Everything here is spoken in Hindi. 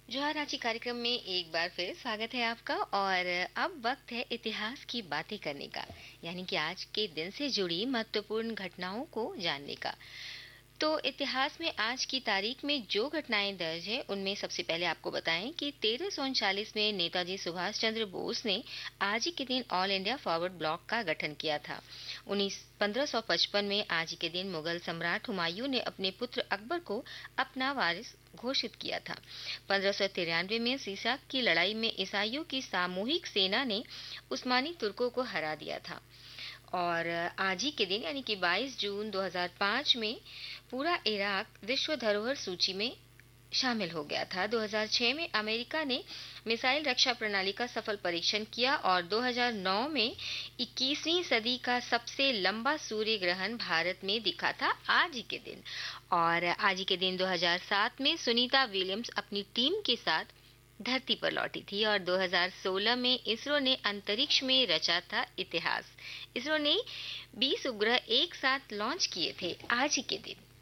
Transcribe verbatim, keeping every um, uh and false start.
जोहाराची कार्यक्रम में एक बार फिर स्वागत है आपका। और अब वक्त है इतिहास की बातें करने का, यानी कि आज के दिन से जुड़ी महत्वपूर्ण घटनाओं को जानने का। तो इतिहास में आज की तारीख में जो घटनाएं दर्ज है उनमें सबसे पहले आपको बताएं कि तेरह सौ उनचालीस में नेताजी सुभाष चंद्र बोस ने आज ही के दिन ऑल इंडिया फॉरवर्ड ब्लॉक का गठन किया था। उन्नीस पंद्रह सौ पचपन में आज ही के दिन मुगल सम्राट हुमायूं ने अपने पुत्र अकबर को अपना वारिस घोषित किया था। पंद्रह सौ तिरानवे में सीसाक की लड़ाई में ईसाइयों की सामूहिक सेना ने उस्मानी तुर्कों को हरा दिया था। और आज ही के दिन यानी कि बाईस जून दो हज़ार पाँच में पूरा इराक विश्व धरोहर सूची में शामिल हो गया था। दो हज़ार छह में अमेरिका ने मिसाइल रक्षा प्रणाली का सफल परीक्षण किया और दो हज़ार नौ में इक्कीसवीं सदी का सबसे लंबा सूर्य ग्रहण भारत में दिखा था आज ही के दिन। और आज ही के दिन दो हज़ार सात में सुनीता विलियम्स अपनी टीम के साथ धरती पर लौटी थी। और दो हज़ार सोलह में इसरो ने अंतरिक्ष में रचा था इतिहास। इसरो ने बीस उपग्रह एक साथ लॉन्च किए थे आज ही के दिन।